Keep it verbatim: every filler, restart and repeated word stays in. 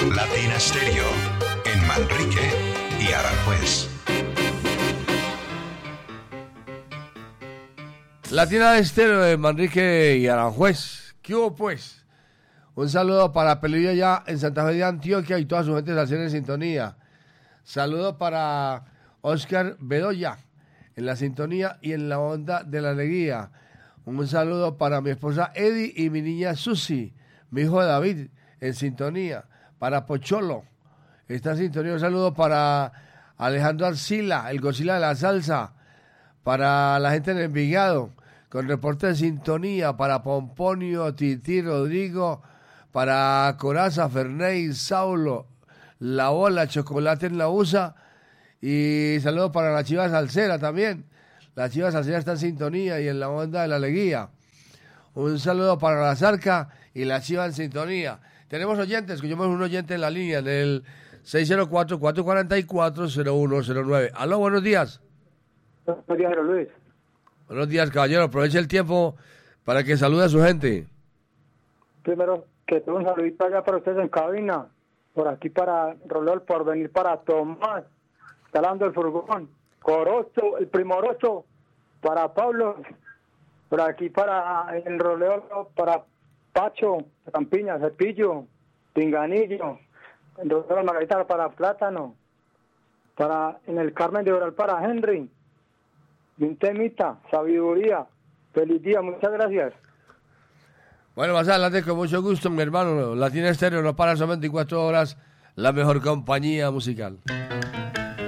Latina Stereo, en Manrique y Aranjuez. Latina Estéreo de Manrique y Aranjuez. ¿Qué hubo, pues? Un saludo para Pelillo allá en Santa Fe de Antioquia y toda su gente de la en sintonía. Saludo para Oscar Bedoya en la sintonía y en la onda de la alegría. Un saludo para mi esposa Eddie y mi niña Susi, mi hijo David en sintonía. Para Pocholo, está en sintonía. Un saludo para Alejandro Arcila, el Godzilla de la salsa. Para la gente en Envigado, con reporte de sintonía, para Pomponio, Titi, Rodrigo, para Coraza, Ferney, Saulo, La Ola, Chocolate en la U S A, y saludos para la Chiva Salsera también. La Chiva Salsera está en sintonía y en la onda de la alegría. Un saludo para la Zarca y la Chiva en sintonía. Tenemos oyentes, escuchamos un oyente en la línea, en el seis cero cuatro, cuatro cuatro cuatro, cero uno cero nueve. Aló, buenos días. Buenos días, Luis. Buenos días, caballero. Aproveche el tiempo para que salude a su gente. Primero, que tengo un saludito allá para ustedes en cabina. Por aquí para Roleo, por venir para Tomás. Está hablando el furgón. Corozo, el primoroso. Para Pablo. Por aquí para el Roleo, para Pacho, Campiña, Cepillo, Pinganillo. En Roleo Margarita para Plátano. Para en el Carmen de Oral para Henry. Y un temita, sabiduría. Feliz día, muchas gracias. Bueno, más adelante, con mucho gusto, mi hermano. Latina Estéreo no para, son veinticuatro horas, la mejor compañía musical.